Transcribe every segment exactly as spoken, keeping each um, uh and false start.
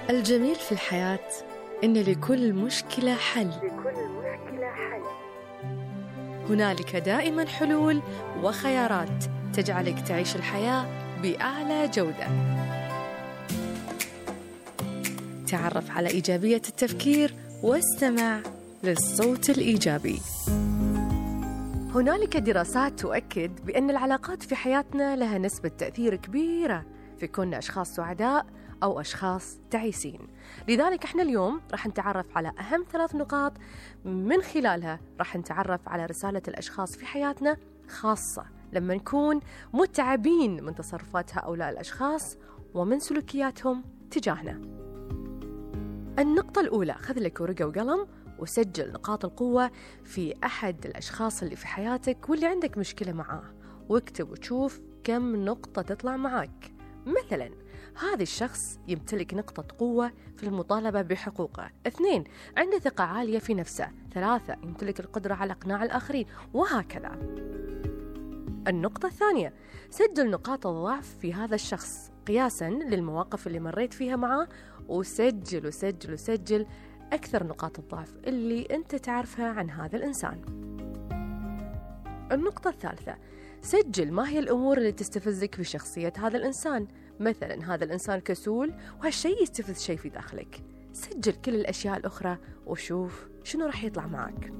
الجميل في الحياة إن لكل مشكلة حل. لكل مشكلة حل. هنالك دائما حلول وخيارات تجعلك تعيش الحياة بأعلى جودة. تعرف على إيجابية التفكير واستمع للصوت الإيجابي. هنالك دراسات تؤكد بأن العلاقات في حياتنا لها نسبة تأثير كبيرة في كوننا أشخاص سعداء أو أشخاص تعيسين. لذلك احنا اليوم راح نتعرف على أهم ثلاث نقاط من خلالها راح نتعرف على رسالة الأشخاص في حياتنا، خاصة لما نكون متعبين من تصرفات هؤلاء الأشخاص ومن سلوكياتهم تجاهنا. النقطة الأولى، خذ لك ورقة وقلم وسجل نقاط القوة في أحد الأشخاص اللي في حياتك واللي عندك مشكلة معاه، واكتب وتشوف كم نقطة تطلع معك. مثلا هذا الشخص يمتلك نقطة قوة في المطالبة بحقوقه. اثنين، عنده ثقة عالية في نفسه. ثلاثة، يمتلك القدرة على إقناع الآخرين، وهكذا. النقطة الثانية، سجل نقاط الضعف في هذا الشخص قياسا للمواقف اللي مريت فيها معه، وسجل وسجل وسجل أكثر نقاط الضعف اللي أنت تعرفها عن هذا الإنسان. النقطة الثالثة، سجل ما هي الأمور اللي تستفزك في شخصية هذا الإنسان. مثلا هذا الإنسان كسول وهالشيء يستفز شيء في داخلك. سجل كل الأشياء الأخرى وشوف شنو راح يطلع معك.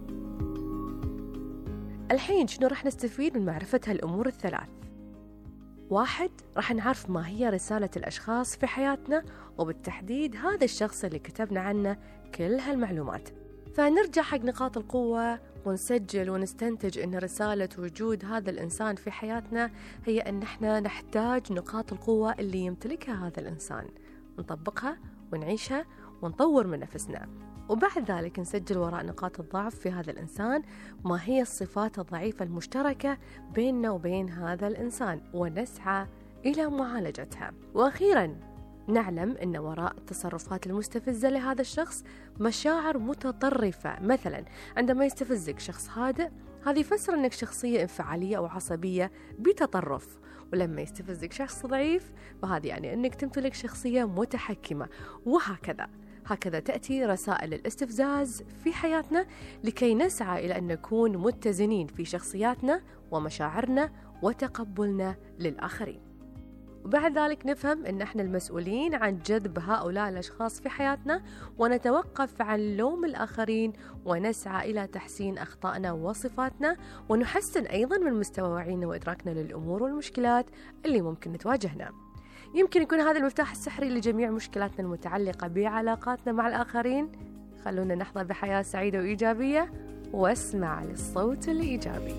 الحين شنو راح نستفيد من معرفة هالأمور الثلاث؟ واحد، راح نعرف ما هي رسالة الأشخاص في حياتنا، وبالتحديد هذا الشخص اللي كتبنا عنه كل هالمعلومات. فنرجع حق نقاط القوة ونسجل ونستنتج أن رسالة وجود هذا الإنسان في حياتنا هي أن احنا نحتاج نقاط القوة اللي يمتلكها هذا الإنسان، نطبقها ونعيشها ونطور من نفسنا. وبعد ذلك نسجل وراء نقاط الضعف في هذا الإنسان ما هي الصفات الضعيفة المشتركة بيننا وبين هذا الإنسان، ونسعى إلى معالجتها. وأخيراً نعلم أن وراء التصرفات المستفزة لهذا الشخص مشاعر متطرفة. مثلا عندما يستفزك شخص هادئ، هذا يفسر أنك شخصية انفعالية أو عصبية بتطرف، ولما يستفزك شخص ضعيف فهذا يعني أنك تمتلك شخصية متحكمة، وهكذا. هكذا تأتي رسائل الاستفزاز في حياتنا لكي نسعى إلى أن نكون متزنين في شخصياتنا ومشاعرنا وتقبلنا للآخرين. وبعد ذلك نفهم أن احنا المسؤولين عن جذب هؤلاء الأشخاص في حياتنا، ونتوقف عن لوم الآخرين ونسعى إلى تحسين أخطائنا وصفاتنا، ونحسن أيضا من مستوى وعينا وإدراكنا للأمور والمشكلات اللي ممكن نتواجهنا. يمكن يكون هذا المفتاح السحري لجميع مشكلاتنا المتعلقة بعلاقاتنا مع الآخرين. خلونا نحظى بحياة سعيدة وإيجابية، واسمع للصوت الإيجابي.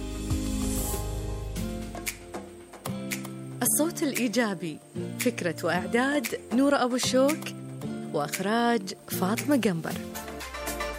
الصوت الإيجابي، فكرة وإعداد نورة أبو الشوك، وإخراج فاطمة قنبر.